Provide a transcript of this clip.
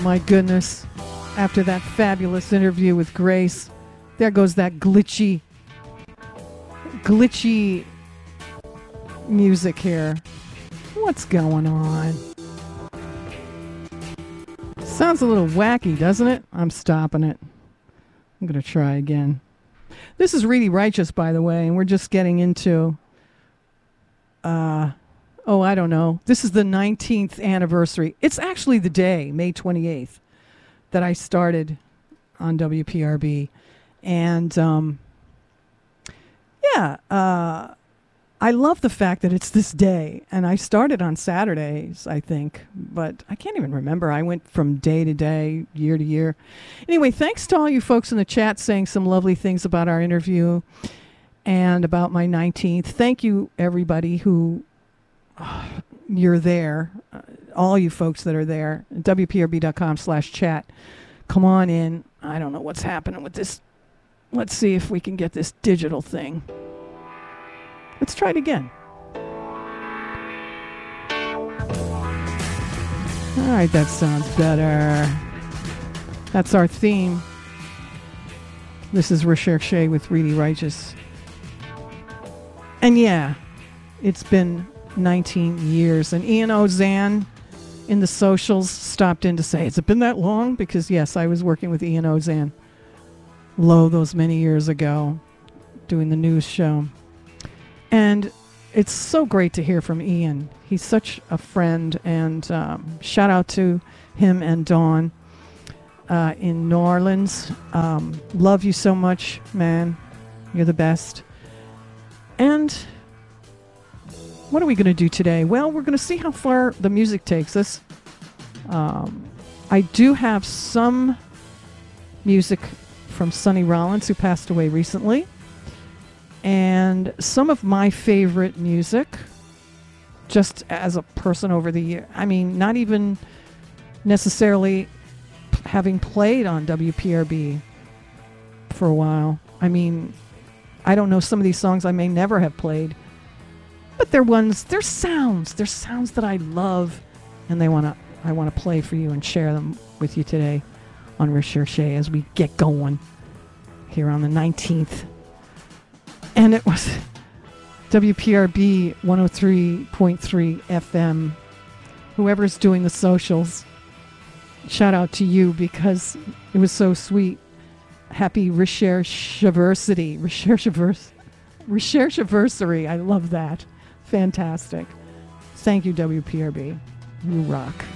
My goodness. After that fabulous interview with Grace, there goes that glitchy music here. What's going on? Sounds a little wacky, doesn't it? I'm stopping it. I'm going to try again. This is Really Righteous, by the way, and we're just getting into, I don't know. This is the 19th anniversary. It's actually the day, May 28th, that I started on WPRB. And, I love the fact that it's this day. And I started on Saturdays, I think. But I can't even remember. I went from day to day, year to year. Anyway, thanks to all you folks in the chat saying some lovely things about our interview and about my 19th. Thank you, everybody who you're there. All you folks that are there. WPRB.com/chat. Come on in. I don't know what's happening with this. Let's see if we can get this digital thing. Let's try it again. All right, that sounds better. That's our theme. This is Recherche with Really Righteous. And yeah, it's been 19 years. And Ian Ozan in the socials stopped in to say, has it been that long? Because yes, I was working with Ian Ozan those many years ago doing the news show. And it's so great to hear from Ian. He's such a friend, and shout out to him and Dawn in New Orleans. Love you so much, man. You're the best. And what are we going to do today? Well, we're going to see how far the music takes us. I do have some music from Sonny Rollins, who passed away recently. And some of my favorite music, just as a person over the year. I mean, not even necessarily having played on WPRB for a while. I mean, I don't know, some of these songs I may never have played. But they're sounds that I love, and I want to play for you and share them with you today on Recherche as we get going here on the 19th. And it was WPRB 103.3 FM. Whoever's doing the socials, shout out to you because it was so sweet. Happy Recherche-versary. Recherche-versary. I love that. Fantastic. Thank you, WPRB. You rock.